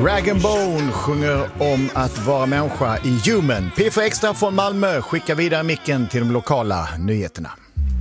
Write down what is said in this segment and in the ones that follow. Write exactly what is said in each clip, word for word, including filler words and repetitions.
Rag and Bone sjunger om att vara människa i Human. P fyra Extra från Malmö skickar vidare micken till de lokala nyheterna.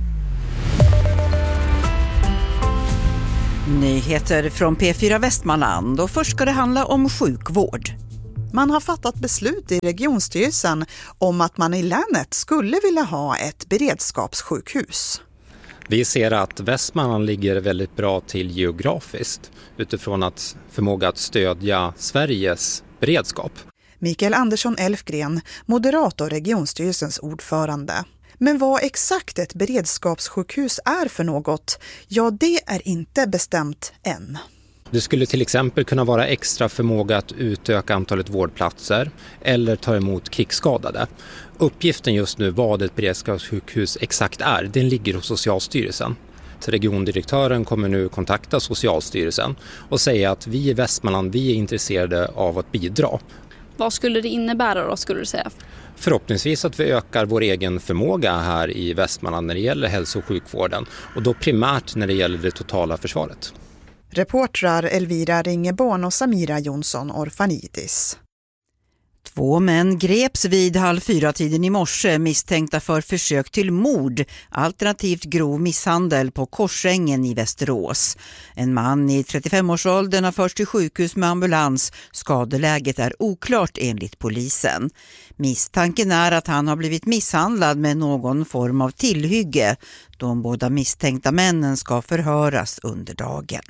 Nyheter från P fyra Västmanland, och först ska det handla om sjukvård. Man har fattat beslut i regionstyrelsen om att man i länet skulle vilja ha ett beredskapssjukhus. Vi ser att Västmanland ligger väldigt bra till geografiskt utifrån att förmåga att stödja Sveriges beredskap. Mikael Andersson Elfgren, moderat och regionstyrelsens ordförande. Men vad exakt ett beredskapssjukhus är för något, ja det är inte bestämt än. Det skulle till exempel kunna vara extra förmåga att utöka antalet vårdplatser eller ta emot krigsskadade. Uppgiften just nu vad ett beredskapssjukhus exakt är, den ligger hos Socialstyrelsen. Regiondirektören kommer nu kontakta Socialstyrelsen och säga att vi i Västmanland vi är intresserade av att bidra. Vad skulle det innebära då, skulle du säga? Förhoppningsvis att vi ökar vår egen förmåga här i Västmanland när det gäller hälso- och sjukvården, och då primärt när det gäller det totala försvaret. Reportrar Elvira Ringeborn och Samira Jonsson Orfanidis. Två män greps vid halv fyra tiden i morse misstänkta för försök till mord, alternativt grov misshandel på Korsängen i Västerås. En man i trettiofemårsåldern har förts till sjukhus med ambulans. Skadeläget är oklart enligt polisen. Misstanken är att han har blivit misshandlad med någon form av tillhygge. De båda misstänkta männen ska förhöras under dagen.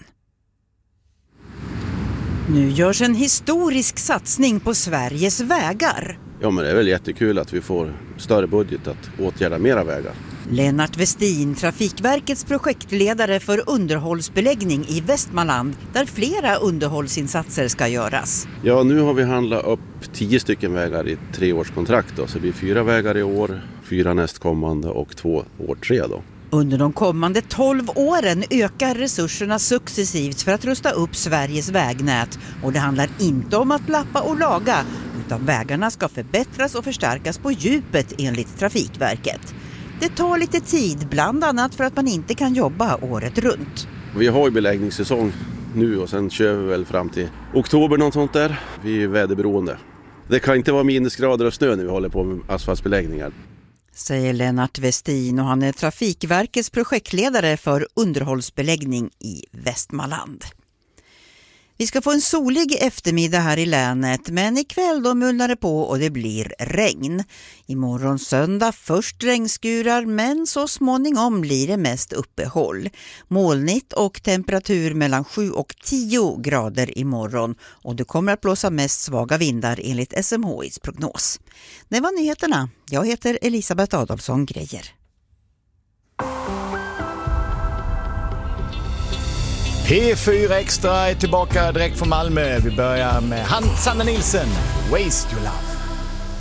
Nu görs en historisk satsning på Sveriges vägar. Ja, men det är väl jättekul att vi får större budget att åtgärda mera vägar. Lennart Westin, Trafikverkets projektledare för underhållsbeläggning i Västmanland, där flera underhållsinsatser ska göras. Ja, nu har vi handlat upp tio stycken vägar i treårskontrakt då, så det blir fyra vägar i år, fyra nästkommande och två år tre då. Under de kommande tolv åren ökar resurserna successivt för att rusta upp Sveriges vägnät, och det handlar inte om att lappa och laga, utan vägarna ska förbättras och förstärkas på djupet enligt Trafikverket. Det tar lite tid, bland annat för att man inte kan jobba året runt. Vi har ju beläggningssäsong nu och sen kör vi väl fram till oktober något sånt där. Vi är väderberoende. Det kan inte vara minusgrader och snö när vi håller på med asfaltsbeläggningar. Säger Lennart Westin, och han är Trafikverkets projektledare för underhållsbeläggning i Västmanland. Vi ska få en solig eftermiddag här i länet, men ikväll då mulnar det på och det blir regn. Imorgon söndag först regnskurar, men så småningom blir det mest uppehåll. Molnigt och temperatur mellan sju och tio grader imorgon, och det kommer att blåsa mest svaga vindar enligt S M H I:s prognos. Det var nyheterna. Jag heter Elisabeth Adolfsson Grejer. P fyra Extra är tillbaka direkt från Malmö. Vi börjar med Hans Sanna Nilsen, Waste Your Love.